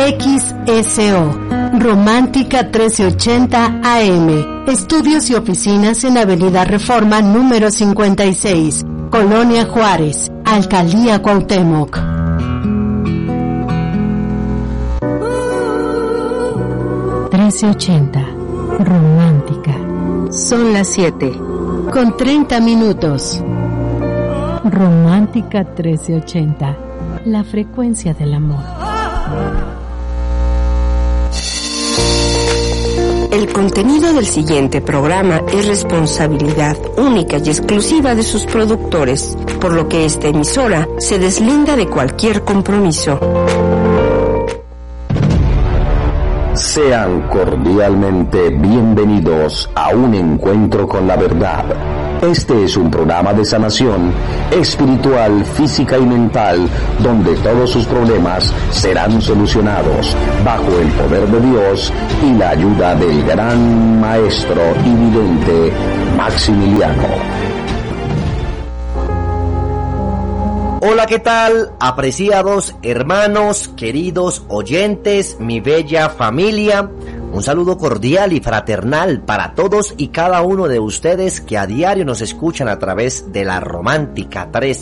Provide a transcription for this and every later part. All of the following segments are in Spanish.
XSO, Romántica 1380 AM. Estudios y oficinas en Avenida Reforma número 56, Colonia Juárez, Alcaldía Cuauhtémoc. Romántica. Son las 7:30. Romántica 1380, la frecuencia del amor. El contenido del siguiente programa es responsabilidad única y exclusiva de sus productores, por lo que esta emisora se deslinda de cualquier compromiso. Sean cordialmente bienvenidos a un encuentro con la verdad. Este es un programa de sanación espiritual, física y mental, donde todos sus problemas serán solucionados bajo el poder de Dios y la ayuda del gran maestro y vidente Maximiliano. Hola, ¿qué tal? Apreciados hermanos, queridos oyentes, mi bella familia. Un saludo cordial y fraternal para todos y cada uno de ustedes que a diario nos escuchan a través de la Romántica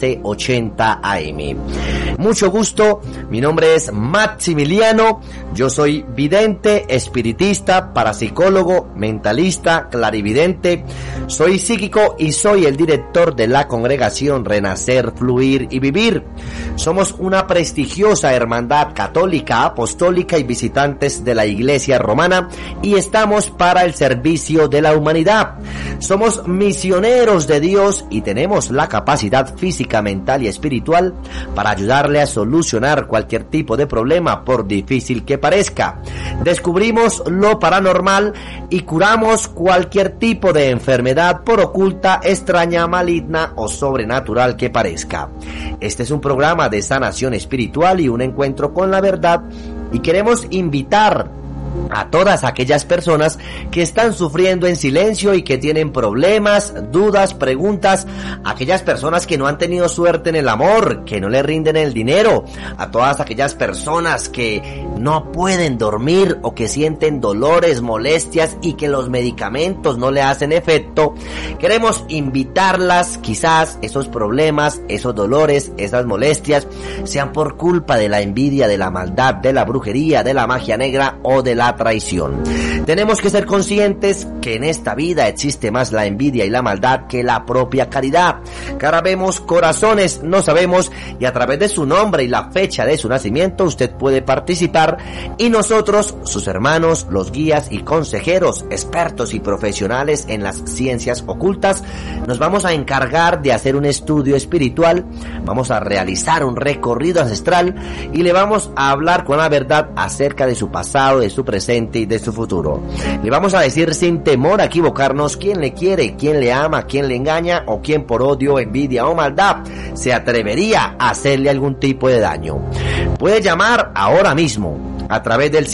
1380 AM. Mucho gusto, mi nombre es Maximiliano, yo soy vidente, espiritista, parapsicólogo, mentalista, clarividente, soy psíquico y soy el director de la congregación Renacer, Fluir y Vivir. Somos una prestigiosa hermandad católica, apostólica y visitantes de la Iglesia Romana, y estamos para el servicio de la humanidad. Somos misioneros de Dios y tenemos la capacidad física, mental y espiritual para ayudarle a solucionar cualquier tipo de problema, por difícil que parezca. Descubrimos lo paranormal y curamos cualquier tipo de enfermedad, por oculta, extraña, maligna o sobrenatural que parezca. Este es un programa de sanación espiritual y un encuentro con la verdad, y queremos invitar a todas aquellas personas que están sufriendo en silencio y que tienen problemas, dudas, preguntas, aquellas personas que no han tenido suerte en el amor, que no le rinden el dinero, a todas aquellas personas que no pueden dormir o que sienten dolores, molestias y que los medicamentos no le hacen efecto. Queremos invitarlas, quizás esos problemas, esos dolores, esas molestias sean por culpa de la envidia, de la maldad, de la brujería, de la magia negra o de la traición. Tenemos que ser conscientes que en esta vida existe más la envidia y la maldad que la propia caridad. Cara vemos, corazones no sabemos, y a través de su nombre y la fecha de su nacimiento usted puede participar, y nosotros, sus hermanos, los guías y consejeros, expertos y profesionales en las ciencias ocultas, nos vamos a encargar de hacer un estudio espiritual, vamos a realizar un recorrido ancestral y le vamos a hablar con la verdad acerca de su pasado, de su presente y de su futuro. Le vamos a decir sin temor a equivocarnos quién le quiere, quién le ama, quién le engaña o quién por odio, envidia o maldad se atrevería a hacerle algún tipo de daño. Puede llamar ahora mismo a través del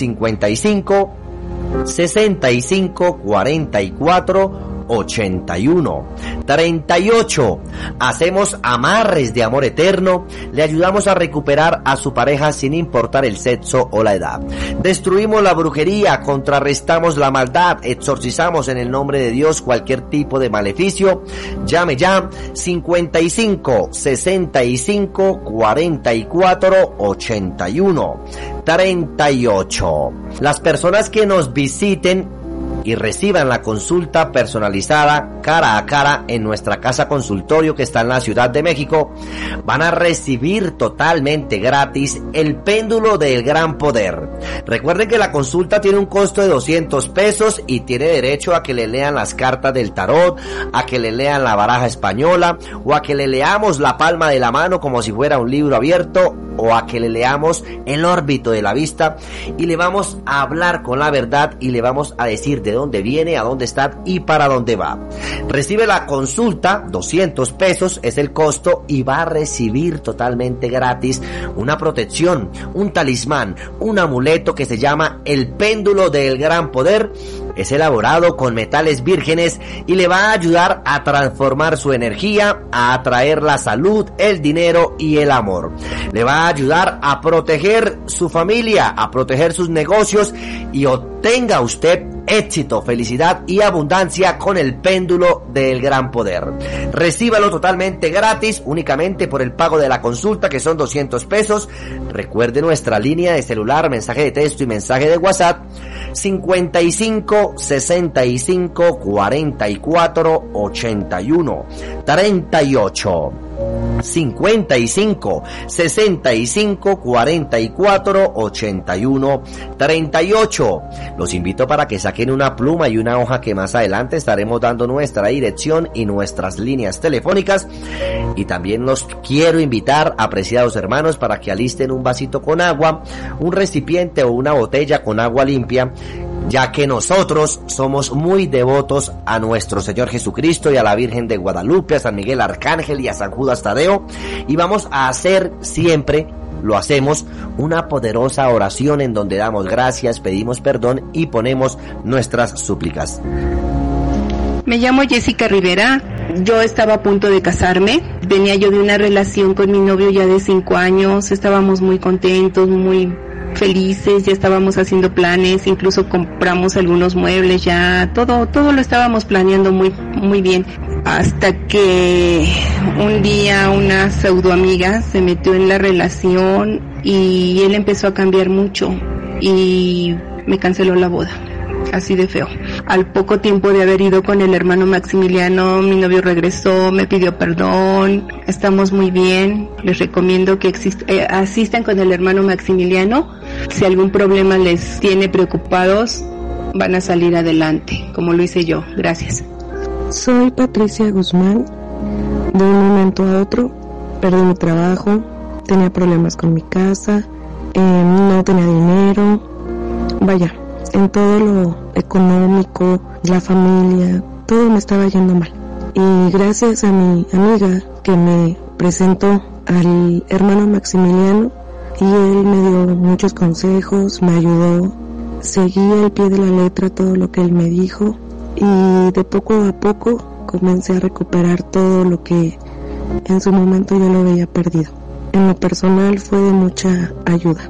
55 65 44 81 38. Hacemos amarres de amor eterno, le ayudamos a recuperar a su pareja sin importar el sexo o la edad. Destruimos la brujería, contrarrestamos la maldad, exorcizamos en el nombre de Dios cualquier tipo de maleficio. Llame ya 55 65 44 81 38. Las personas que nos visiten y reciban la consulta personalizada cara a cara en nuestra casa consultorio que está en la Ciudad de México, van a recibir totalmente gratis el péndulo del gran poder. Recuerden que la consulta tiene un costo de 200 pesos y tiene derecho a que le lean las cartas del tarot, a que le lean la baraja española o a que le leamos la palma de la mano como si fuera un libro abierto, o a que le leamos el órbito de la vista, y le vamos a hablar con la verdad y le vamos a decir de dónde viene, a dónde está y para dónde va. Recibe la consulta, 200 pesos es el costo, y va a recibir totalmente gratis una protección, un talismán, un amuleto que se llama el péndulo del gran poder. es elaborado con metales vírgenes y le va a ayudar a transformar su energía, a atraer la salud, el dinero y el amor. Le va a ayudar a proteger su familia, a proteger sus negocios y obtenga usted éxito, felicidad y abundancia con el péndulo del gran poder. Recíbalo totalmente gratis, únicamente por el pago de la consulta, que son 200 pesos. Recuerde nuestra línea de celular, mensaje de texto y mensaje de WhatsApp: 55 65 44 81 38. 55 65 44 81 38. Los invito para que saquen una pluma y una hoja, que más adelante estaremos dando nuestra dirección y nuestras líneas telefónicas. Y también los quiero invitar, apreciados hermanos, para que alisten un vasito con agua, un recipiente o una botella con agua limpia, ya que nosotros somos muy devotos a nuestro Señor Jesucristo y a la Virgen de Guadalupe, a San Miguel Arcángel y a San Judas Tadeo, y vamos a hacer siempre, lo hacemos, una poderosa oración en donde damos gracias, pedimos perdón y ponemos nuestras súplicas. Me llamo Jessica Rivera, yo estaba a punto de casarme, venía yo de una relación con mi novio ya de 5 años, estábamos muy contentos, muy felices, ya estábamos haciendo planes, incluso compramos algunos muebles, ya todo lo estábamos planeando muy bien, hasta que un día una pseudo amiga se metió en la relación y él empezó a cambiar mucho y me canceló la boda. Así de feo. Al poco tiempo de haber ido con el hermano Maximiliano, mi novio regresó, me pidió perdón, estamos muy bien. Les recomiendo que asistan con el hermano Maximiliano. Si algún problema les tiene preocupados, van a salir adelante, como lo hice yo. Gracias. Soy Patricia Guzmán. De un momento a otro perdí mi trabajo, tenía problemas con mi casa, no tenía dinero, vaya, en todo lo económico, la familia, todo me estaba yendo mal. Y gracias a mi amiga que me presentó al hermano Maximiliano, y él me dio muchos consejos, me ayudó, seguí al pie de la letra todo lo que él me dijo, y de poco a poco comencé a recuperar todo lo que en su momento yo lo veía perdido. En lo personal fue de mucha ayuda.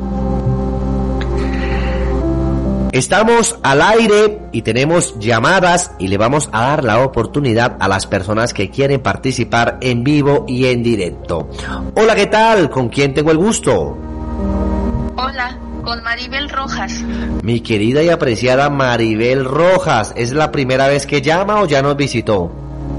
Estamos al aire y tenemos llamadas y le vamos a dar la oportunidad a las personas que quieren participar en vivo y en directo. Hola, ¿qué tal? ¿Con quién tengo el gusto? Hola, con Maribel Rojas. Mi querida y apreciada Maribel Rojas, ¿es la primera vez que llama o ya nos visitó?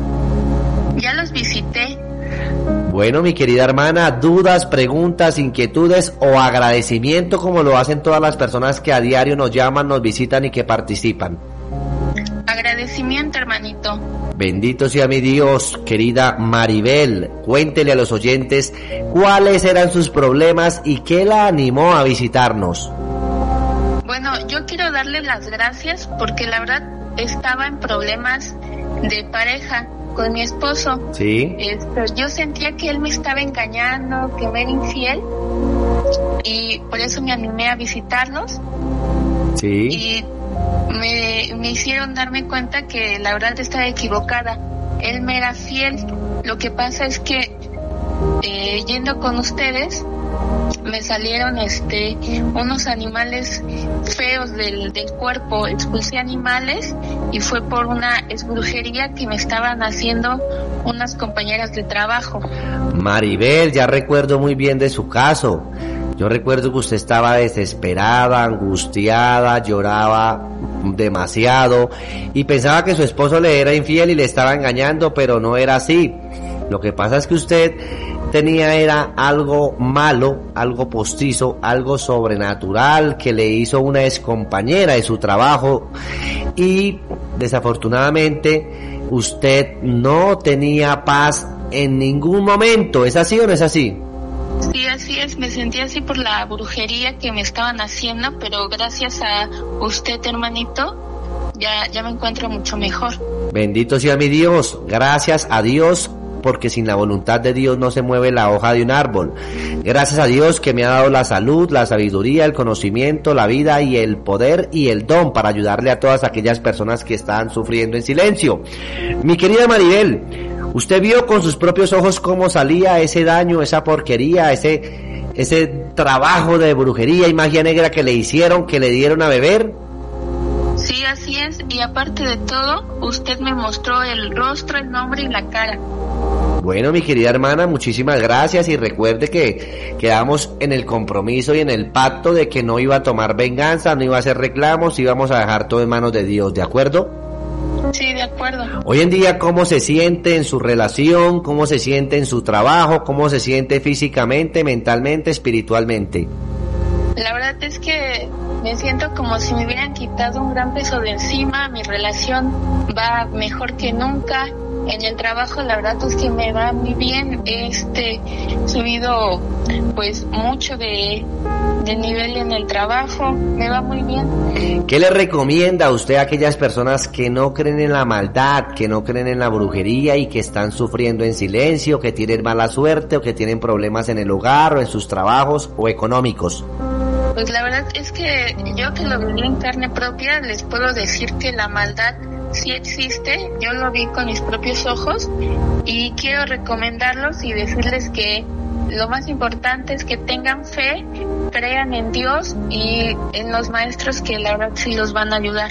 Ya los visité. Bueno, mi querida hermana, dudas, preguntas, inquietudes o agradecimiento, como lo hacen todas las personas que a diario nos llaman, nos visitan y que participan. Agradecimiento, hermanito. Bendito sea mi Dios, querida Maribel. Cuéntele a los oyentes cuáles eran sus problemas y qué la animó a visitarnos. Bueno, yo quiero darle las gracias porque la verdad estaba en problemas de pareja con mi esposo. Sí. Yo sentía que él me estaba engañando, que me era infiel, y por eso me animé a visitarlos. Sí. Y me hicieron darme cuenta que la verdad estaba equivocada. Él me era fiel. Lo que pasa es que yendo con ustedes me salieron unos animales feos del cuerpo, expulsé animales y fue por una brujería que me estaban haciendo unas compañeras de trabajo. Maribel, ya recuerdo muy bien de su caso. Yo recuerdo que usted estaba desesperada, angustiada, lloraba demasiado y pensaba que su esposo le era infiel y le estaba engañando, pero no era así. Lo que pasa es que usted era algo malo, algo postizo, algo sobrenatural que le hizo una excompañera de su trabajo y desafortunadamente usted no tenía paz en ningún momento. ¿Es así o no es así? Sí, así es, me sentí así por la brujería que me estaban haciendo, pero gracias a usted, hermanito, ya me encuentro mucho mejor. Bendito sea mi Dios, gracias a Dios porque sin la voluntad de Dios no se mueve la hoja de un árbol. Gracias a Dios que me ha dado la salud, la sabiduría, el conocimiento, la vida y el poder y el don para ayudarle a todas aquellas personas que están sufriendo en silencio. Mi querida Maribel, usted vio con sus propios ojos cómo salía ese daño, esa porquería, ese trabajo de brujería y magia negra que le hicieron, que le dieron a beber. Sí, así es, y aparte de todo, usted me mostró el rostro, el nombre y la cara. Bueno, mi querida hermana, muchísimas gracias y recuerde que quedamos en el compromiso y en el pacto de que no iba a tomar venganza, no iba a hacer reclamos, íbamos a dejar todo en manos de Dios, ¿de acuerdo? Sí, de acuerdo. Hoy en día, ¿cómo se siente en su relación? ¿Cómo se siente en su trabajo? ¿Cómo se siente físicamente, mentalmente, espiritualmente? La verdad es que me siento como si me hubieran quitado un gran peso de encima. Mi relación va mejor que nunca. En el trabajo la verdad es que me va muy bien. He subido pues mucho de nivel en el trabajo. Me va muy bien. ¿Qué le recomienda a usted a aquellas personas que no creen en la maldad, que no creen en la brujería y que están sufriendo en silencio, que tienen mala suerte o que tienen problemas en el hogar o en sus trabajos o económicos? Pues la verdad es que yo que lo viví en carne propia, les puedo decir que la maldad sí existe. Yo lo vi con mis propios ojos y quiero recomendarlos y decirles que lo más importante es que tengan fe, crean en Dios y en los maestros que la verdad sí los van a ayudar.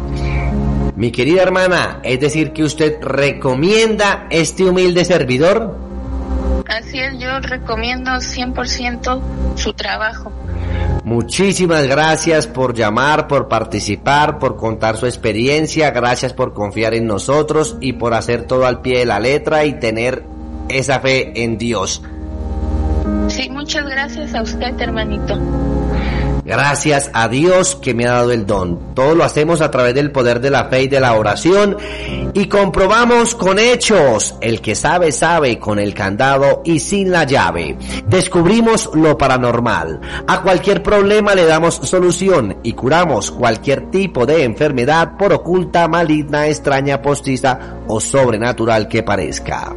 Mi querida hermana, es decir que usted recomienda este humilde servidor. Así es, yo recomiendo 100% su trabajo. Muchísimas gracias por llamar, por participar, por contar su experiencia, gracias por confiar en nosotros y por hacer todo al pie de la letra y tener esa fe en Dios. Sí, muchas gracias a usted, hermanito. Gracias a Dios que me ha dado el don. Todo lo hacemos a través del poder de la fe y de la oración y comprobamos con hechos. El que sabe, sabe, con el candado y sin la llave. Descubrimos lo paranormal. A cualquier problema le damos solución y curamos cualquier tipo de enfermedad, por oculta, maligna, extraña, postiza o sobrenatural que parezca.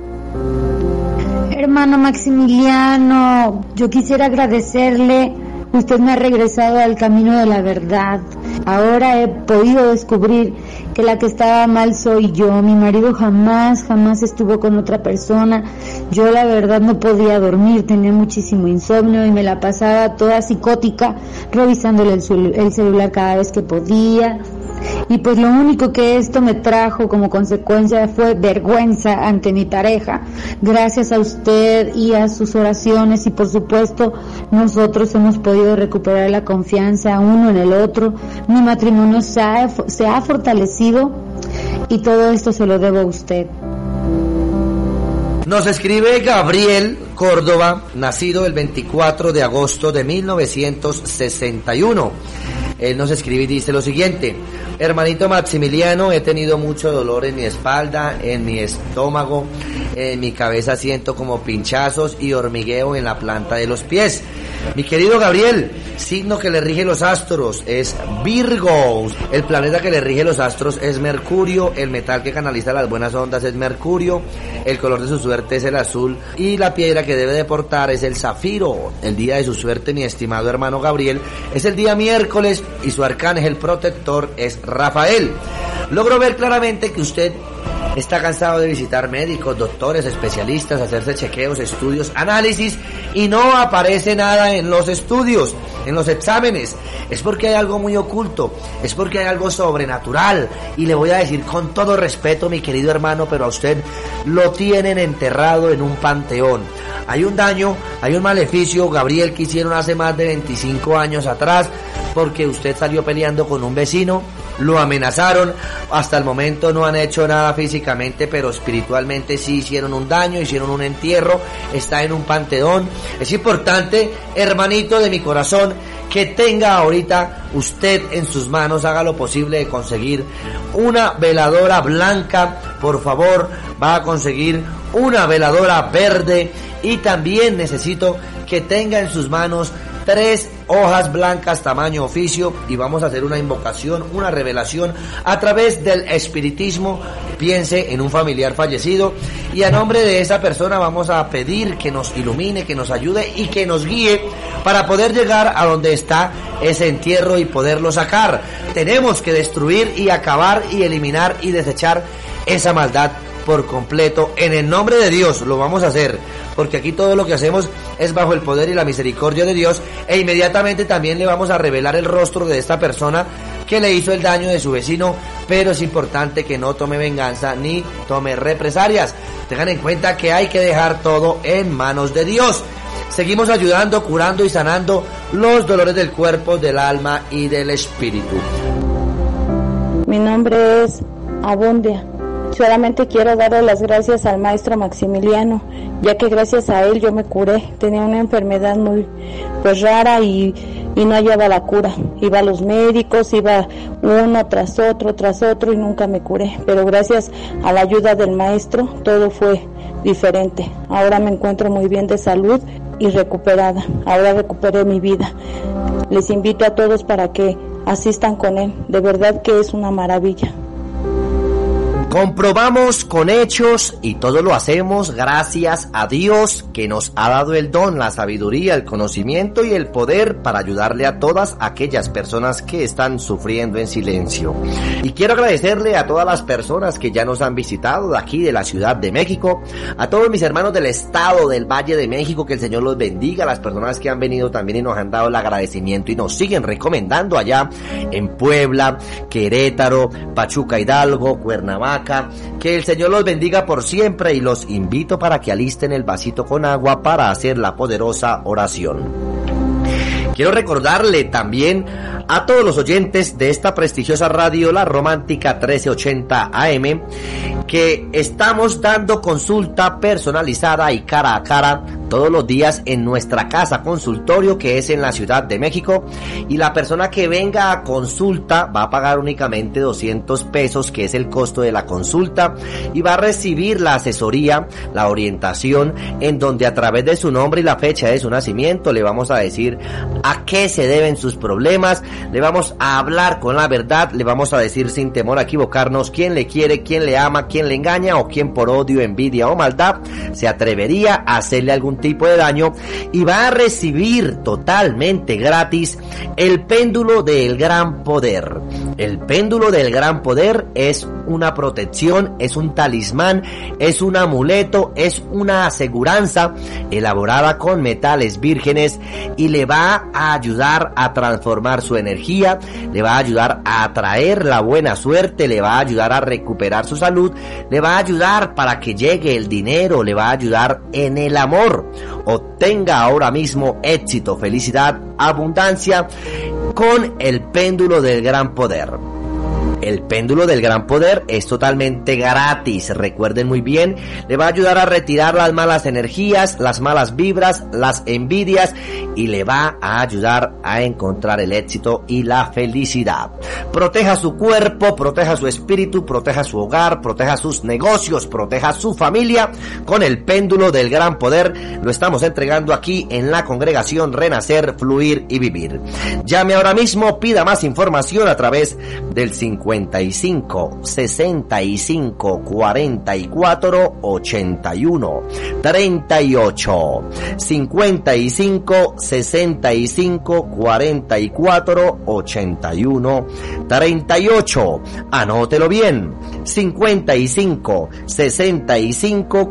Hermano Maximiliano, yo quisiera agradecerle. Usted me ha regresado al camino de la verdad. Ahora he podido descubrir que la que estaba mal soy yo. Mi marido jamás estuvo con otra persona. Yo la verdad no podía dormir, tenía muchísimo insomnio y me la pasaba toda psicótica, revisándole el celular cada vez que podía. Y pues lo único que esto me trajo como consecuencia fue vergüenza ante mi pareja. Gracias a usted y a sus oraciones y por supuesto nosotros hemos podido recuperar la confianza uno en el otro. Mi matrimonio se ha fortalecido y todo esto se lo debo a usted. Nos escribe Gabriel Córdoba, nacido el 24 de agosto de 1961. Él nos escribe y dice lo siguiente: hermanito Maximiliano, he tenido mucho dolor en mi espalda, en mi estómago, en mi cabeza siento como pinchazos y hormigueo en la planta de los pies. Mi querido Gabriel, signo que le rige los astros es Virgo, el planeta que le rige los astros es Mercurio, el metal que canaliza las buenas ondas es Mercurio, el color de su suerte es el azul y la piedra que debe de portar es el zafiro. El día de su suerte, mi estimado hermano Gabriel, es el día miércoles y su arcángel protector es Rafael. Logro ver claramente que usted está cansado de visitar médicos, doctores, especialistas, hacerse chequeos, estudios, análisis y no aparece nada en los estudios, en los exámenes. Es porque hay algo muy oculto, es porque hay algo sobrenatural y le voy a decir con todo respeto, mi querido hermano, pero a usted lo tienen enterrado en un panteón. Hay un daño, hay un maleficio, Gabriel, que hicieron hace más de 25 años atrás porque usted salió peleando con un vecino, lo amenazaron, hasta el momento no han hecho nada físicamente, pero espiritualmente sí hicieron un daño, hicieron un entierro, está en un panteón. Es importante, hermanito de mi corazón, que tenga ahorita usted en sus manos, haga lo posible de conseguir una veladora blanca, por favor, va a conseguir una veladora verde y también necesito que tenga en sus manos 3 hojas blancas tamaño oficio y vamos a hacer una invocación, una revelación a través del espiritismo. Piense en un familiar fallecido y a nombre de esa persona vamos a pedir que nos ilumine, que nos ayude y que nos guíe para poder llegar a donde está ese entierro y poderlo sacar. Tenemos que destruir y acabar y eliminar y desechar esa maldad por completo. En el nombre de Dios lo vamos a hacer, porque aquí todo lo que hacemos es bajo el poder y la misericordia de Dios, e inmediatamente también le vamos a revelar el rostro de esta persona que le hizo el daño de su vecino, pero es importante que no tome venganza ni tome represalias. Tengan en cuenta que hay que dejar todo en manos de Dios. Seguimos ayudando, curando y sanando los dolores del cuerpo, del alma y del espíritu. Mi nombre es Abundia. Solamente quiero darle las gracias al maestro Maximiliano, ya que gracias a él yo me curé. Tenía una enfermedad muy rara y no hallaba la cura. Iba a los médicos, iba uno tras otro y nunca me curé. Pero gracias a la ayuda del maestro todo fue diferente. Ahora me encuentro muy bien de salud y recuperada. Ahora recuperé mi vida. Les invito a todos para que asistan con él. De verdad que es una maravilla. Comprobamos con hechos y todo lo hacemos gracias a Dios, que nos ha dado el don, la sabiduría, el conocimiento y el poder para ayudarle a todas aquellas personas que están sufriendo en silencio. Y quiero agradecerle a todas las personas que ya nos han visitado de aquí de la Ciudad de México, a todos mis hermanos del estado del Valle de México, que el Señor los bendiga, a las personas que han venido también y nos han dado el agradecimiento y nos siguen recomendando allá en Puebla, Querétaro, Pachuca, Hidalgo, Cuernavaca. Que el Señor los bendiga por siempre y los invito para que alisten el vasito con agua para hacer la poderosa oración. Quiero recordarle también a todos los oyentes de esta prestigiosa radio, La Romántica 1380 AM, que estamos dando consulta personalizada y cara a cara todos los días en nuestra casa consultorio, que es en la Ciudad de México, y la persona que venga a consulta va a pagar únicamente 200 pesos, que es el costo de la consulta, y va a recibir la asesoría, la orientación, en donde a través de su nombre y la fecha de su nacimiento le vamos a decir a qué se deben sus problemas, le vamos a hablar con la verdad, le vamos a decir sin temor a equivocarnos quién le quiere, quién le ama, quién le engaña o quién por odio, envidia o maldad se atrevería a hacerle algún tipo de daño, y va a recibir totalmente gratis el péndulo del gran poder. El péndulo del gran poder es una protección, es un talismán, es un amuleto, es una aseguranza elaborada con metales vírgenes y le va a ayudar a transformar su energía, le va a ayudar a atraer la buena suerte, le va a ayudar a recuperar su salud, le va a ayudar para que llegue el dinero, le va a ayudar en el amor. Obtenga ahora mismo éxito, felicidad, abundancia con el péndulo del gran poder. El péndulo del gran poder es totalmente gratis, recuerden muy bien, le va a ayudar a retirar las malas energías, las malas vibras, las envidias, y le va a ayudar a encontrar el éxito y la felicidad. Proteja su cuerpo, proteja su espíritu, proteja su hogar, proteja sus negocios, proteja su familia con el péndulo del gran poder. Lo estamos entregando aquí en la congregación Renacer, Fluir y Vivir. Llame ahora mismo, pida más información a través del 55 65 44 81 38 55 65 44 81 38. Anótelo bien: 55 65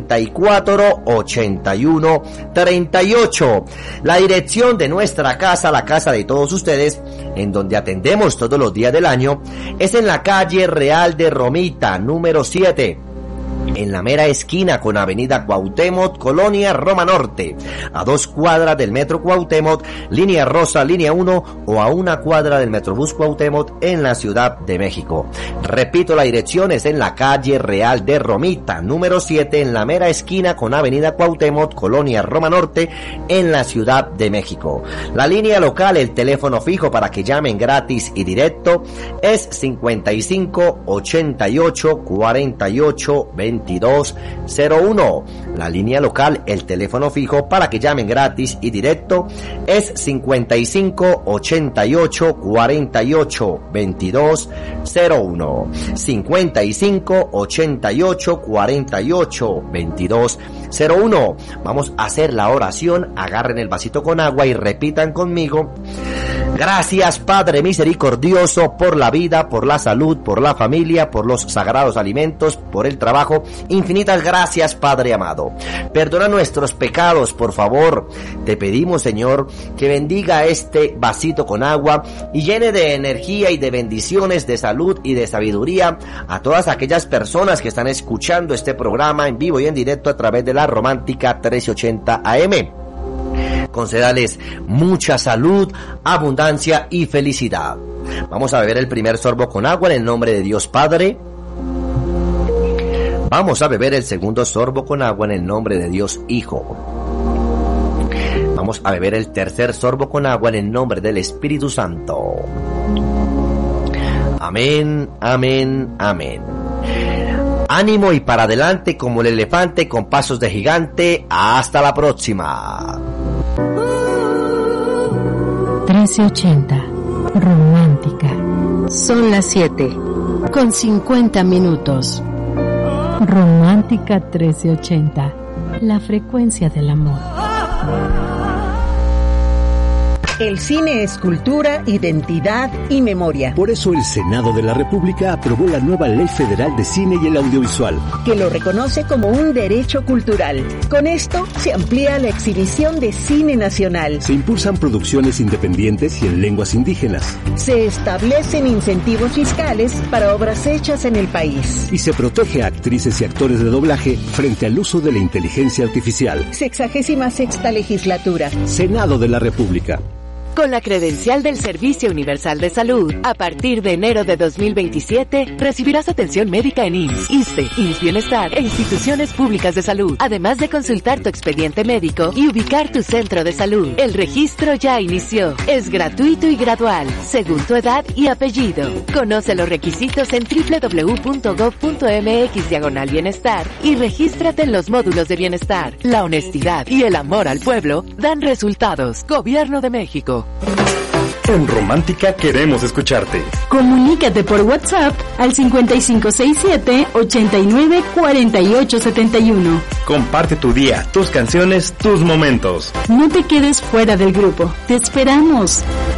44 81 38. La dirección de nuestra casa, la casa de todos ustedes, en donde atendemos todos los días del año, es en la calle Real de Romita, número 7. En la mera esquina con Avenida Cuauhtémoc, Colonia Roma Norte, a 2 cuadras del Metro Cuauhtémoc, Línea Rosa, Línea 1, o a 1 cuadra del Metrobús Cuauhtémoc en la Ciudad de México. Repito, la dirección es en la calle Real de Romita, número 7, en la mera esquina con Avenida Cuauhtémoc, Colonia Roma Norte, en la Ciudad de México. La línea local, el teléfono fijo para que llamen gratis y directo, es 55 88 48 20 2201. La línea local, el teléfono fijo para que llamen gratis y directo es 55 88 48 2201. 55 88 48 2201. Vamos a hacer la oración. Agarren el vasito con agua y repitan conmigo. Gracias, Padre misericordioso, por la vida, por la salud, por la familia, por los sagrados alimentos, por el trabajo. Infinitas gracias, Padre amado. Perdona nuestros pecados, por favor. Te pedimos, Señor, que bendiga este vasito con agua y llene de energía y de bendiciones, de salud y de sabiduría a todas aquellas personas que están escuchando este programa en vivo y en directo a través de la Romántica 1380 AM. Concédales mucha salud, abundancia y felicidad. Vamos a beber el primer sorbo con agua en el nombre de Dios Padre. Vamos a beber el segundo sorbo con agua en el nombre de Dios Hijo. Vamos a beber el tercer sorbo con agua en el nombre del Espíritu Santo. Amén, amén, amén. Ánimo y para adelante como el elefante con pasos de gigante. Hasta la próxima. 1380 Romántica. Son las 7 con 50 minutos. Romántica 1380, la frecuencia del amor. El cine es cultura, identidad y memoria. Por eso el Senado de la República aprobó la nueva Ley Federal de Cine y el Audiovisual, que lo reconoce como un derecho cultural. Con esto se amplía la exhibición de cine nacional. Se impulsan producciones independientes y en lenguas indígenas. Se establecen incentivos fiscales para obras hechas en el país. Y se protege a actrices y actores de doblaje frente al uso de la inteligencia artificial. 66ª legislatura. Senado de la República. Con la credencial del Servicio Universal de Salud, a partir de enero de 2027, recibirás atención médica en IMSS, ISSSTE, IMSS Bienestar e instituciones públicas de salud, además de consultar tu expediente médico y ubicar tu centro de salud. El registro ya inició. Es gratuito y gradual, según tu edad y apellido. Conoce los requisitos en www.gov.mx/bienestar y regístrate en los módulos de bienestar. La honestidad y el amor al pueblo dan resultados. Gobierno de México. En Romántica queremos escucharte. Comunícate por WhatsApp al 5567-894871. Comparte tu día, tus canciones, tus momentos. No te quedes fuera del grupo. Te esperamos.